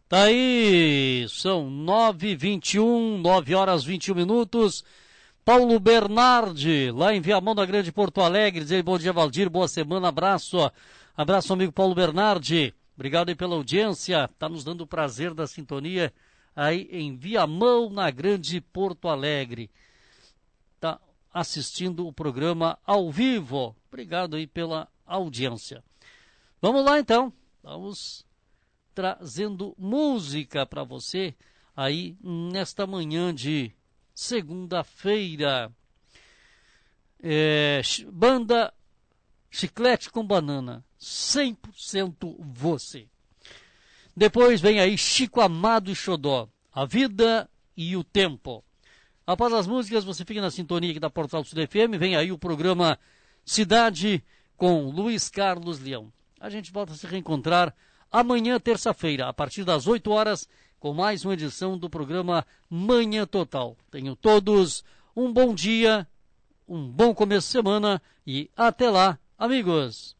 Tá aí, são 9h21, 9 horas 21 minutos. Paulo Bernardi, lá em Viamão da Grande Porto Alegre, dizer bom dia, Valdir, boa semana, abraço. Abraço, amigo Paulo Bernardi. Obrigado aí pela audiência, tá nos dando o prazer da sintonia aí em Viamão, na Grande Porto Alegre. Tá assistindo o programa ao vivo. Obrigado aí pela audiência. Vamos lá então, vamos trazendo música para você aí nesta manhã de segunda-feira. Banda Chiclete com Banana, 100% você. Depois vem aí Chico Amado e Xodó, A Vida e o Tempo. Após as músicas, você fica na sintonia aqui da Portal do Sul FM, vem aí o programa Cidade com Luiz Carlos Leão. A gente volta a se reencontrar amanhã, terça-feira, a partir das 8 horas, com mais uma edição do programa Manhã Total. Tenham todos um bom dia, um bom começo de semana e até lá, amigos!